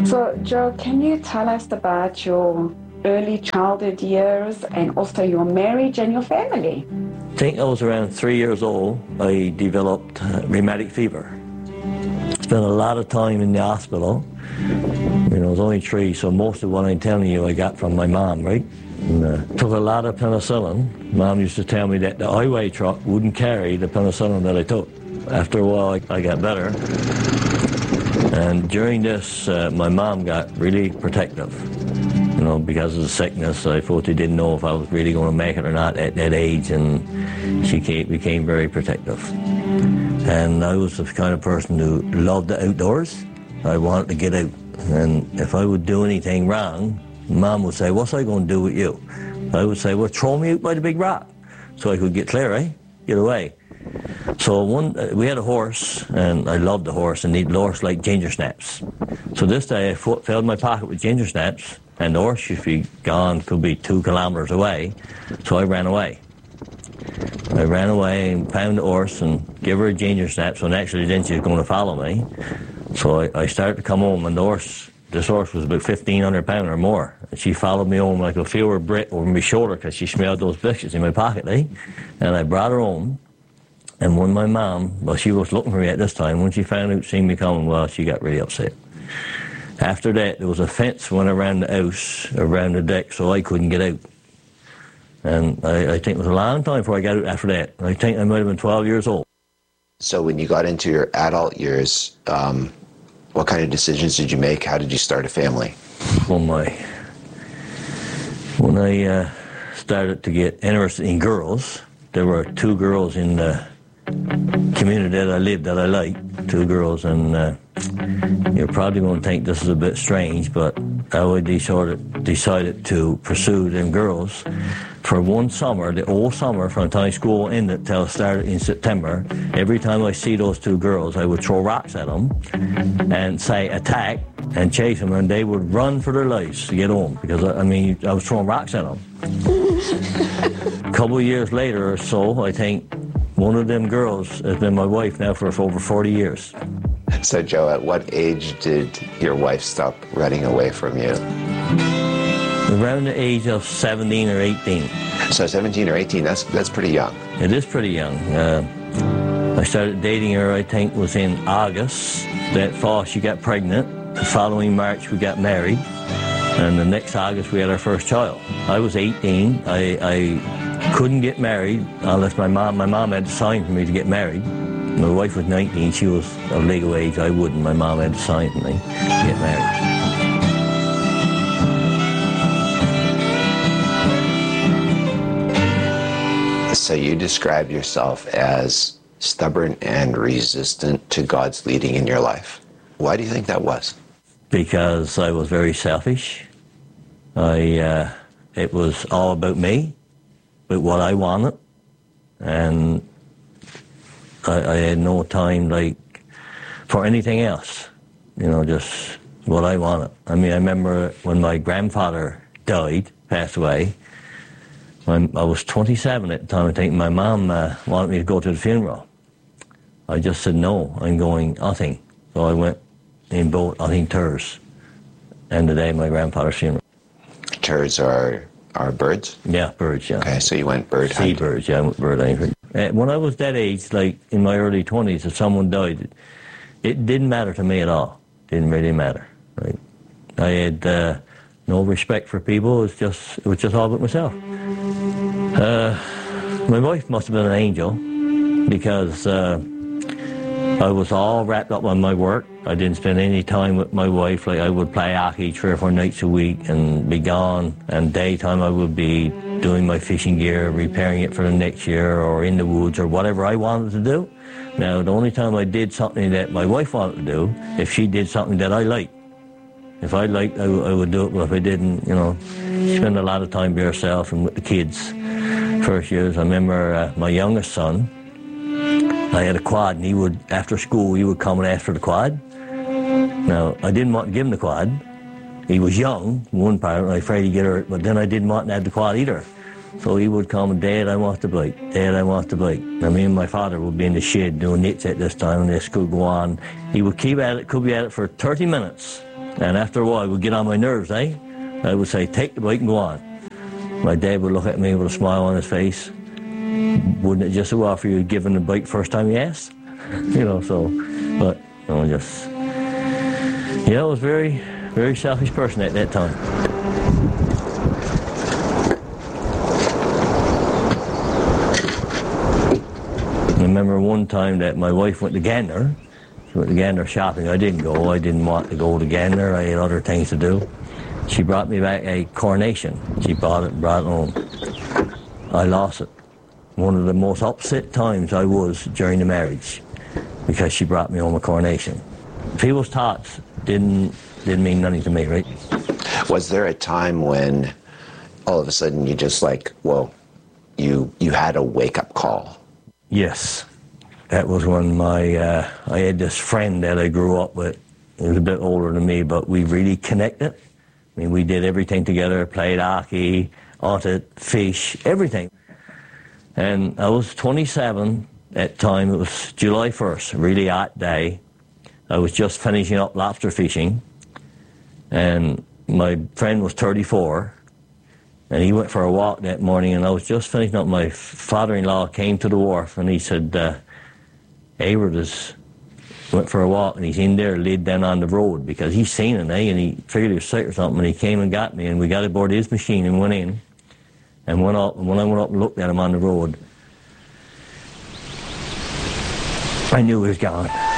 So, Joe, can you tell us about your early childhood years and also your marriage and your family? I think I was around 3 years old. I developed rheumatic fever. Spent a lot of time in the hospital. You know, I was only 3, so most of what I'm telling you I got from my mom, right? And, took a lot of penicillin. Mom used to tell me that the highway truck wouldn't carry the penicillin that I took. After a while, I got better. And during this, my mom got really protective. You know, because of the sickness, I thought they didn't know if I was really going to make it or not at that age, and she became very protective. And I was the kind of person who loved the outdoors. I wanted to get out. And if I would do anything wrong, Mom would say, "What's I going to do with you?" I would say, "Well, throw me out by the big rock," so I could get clear, eh? Get away. So we had a horse, and I loved the horse, and the horse like ginger snaps. So this day I filled my pocket with ginger snaps, and the horse should be gone, could be 2 kilometers away, so I ran away. I ran away and found the horse and gave her a ginger snap, so naturally then she was going to follow me. So I started to come home, and this horse was about 1,500 pounds or more. And she followed me home, and I could feel her breath over my shoulder because she smelled those biscuits in my pocket, eh? And I brought her home. And when my mom, well, she was looking for me at this time, when she found out, seen me coming, well, she got really upset. After that, there was a fence went around the house, around the deck, so I couldn't get out. And I think it was a long time before I got out after that. I think I might have been 12 years old. So when you got into your adult years, what kind of decisions did you make? How did you start a family? When I started to get interested in girls, there were 2 girls in the community that I lived that I liked, 2 girls, and you're probably going to think this is a bit strange, but I decided to pursue them girls for one summer, the whole summer, from the time school ended till it started in September. Every time I see those 2 girls, I would throw rocks at them and say attack and chase them, and they would run for their lives to get home because, I was throwing rocks at them. A couple of years later or so, I think one of them girls has been my wife now for over 40 years. So, Joe, at what age did your wife stop running away from you? Around the age of 17 or 18. So 17 or 18, that's pretty young. It is pretty young. I started dating her, I think, was in August. That fall, she got pregnant. The following March, we got married. And the next August, we had our first child. I was 18. I couldn't get married unless my mom had to sign for me to get married. My wife was 19. She was of legal age. I wouldn't. My mom had to sign for me to get married. So you describe yourself as stubborn and resistant to God's leading in your life. Why do you think that was? Because I was very selfish. It was all about me, about what I wanted, and I had no time for anything else. You know, just what I wanted. I remember when my grandfather died, passed away. I was 27 at the time. I think my mom wanted me to go to the funeral. I just said no. I'm going nothing. So I went in both, I think, Tours. And the day of my grandfather's funeral. Tours are birds? Yeah, birds, yeah. Okay, so you went bird hunting. Seabirds, yeah, I went bird hunting. When I was that age, like in my early 20s, if someone died, it didn't matter to me at all. Didn't really matter, right? I had no respect for people. It was just all about myself. My wife must have been an angel because I was all wrapped up on my work. I didn't spend any time with my wife. Like I would play hockey 3 or 4 nights a week and be gone. And daytime I would be doing my fishing gear, repairing it for the next year, or in the woods, or whatever I wanted to do. Now, the only time I did something that my wife wanted to do, if she did something that I liked. If I liked, I would do it, but if I didn't, spend a lot of time by herself and with the kids. First years, I remember my youngest son, I had a quad, and he would, after school, he would come and ask for the quad. Now, I didn't want to give him the quad. He was young, one part, and I was afraid he'd get hurt, but then I didn't want to have the quad either. So he would come and, "Dad, I want the bike. Dad, I want the bike." Now, me and my father would be in the shed doing knits at this time, and this could go on. He would keep at it, could be at it for 30 minutes. And after a while, it would get on my nerves, eh? I would say, take the bike and go on. My dad would look at me with a smile on his face. Wouldn't it just so offer you giving the bike first time you asked? You know, so, but, you know, just, yeah, I was very, very selfish person at that time. I remember one time that my wife went to Gander. She went to Gander shopping. I didn't go. I didn't want to go to Gander. I had other things to do. She brought me back a Coronation. She bought it and brought it home. I lost it. One of the most upset times I was during the marriage, because she brought me home a Coronation. People's thoughts didn't mean nothing to me, right? Was there a time when all of a sudden you just like, well, you had a wake-up call? Yes. That was when I had this friend that I grew up with. He was a bit older than me, but we really connected. I mean, we did everything together, played hockey, hunted, fish, everything. And I was 27 at the time. It was July 1st, a really hot day. I was just finishing up lobster fishing, and my friend was 34, and he went for a walk that morning, and I was just finishing up. My father-in-law came to the wharf, and he said, Ayward went for a walk, and he's in there laid down on the road, because he's seen it, and he figured he was sick or something, and he came and got me, and we got aboard his machine and went in, and went up, and when I went up and looked at him on the road, I knew he was gone.